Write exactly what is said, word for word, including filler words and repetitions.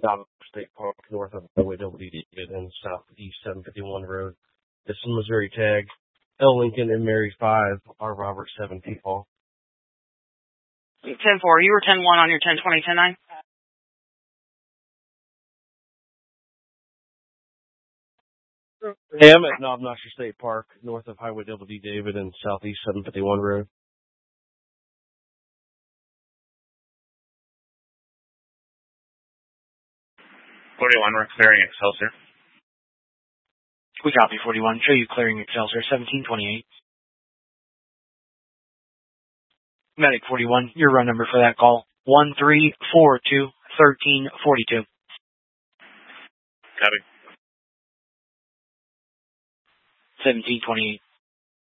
Down State Park, north of Highway W D and southeast seven fifty-one Road. This is Missouri tag. L. Lincoln and Mary five, R. Robert seven, P-Paul. ten four, you were ten one on your ten twenty, ten nine? I am at Knob Notcher State Park, north of Highway W D David and southeast seven fifty-one Road. forty-one, we're clearing Excelsior. We copy forty-one. Show you clearing Excelsior, seventeen twenty-eight. Medic forty-one, your run number for that call, one three four two, one three four two. Copy. seventeen twenty-eight.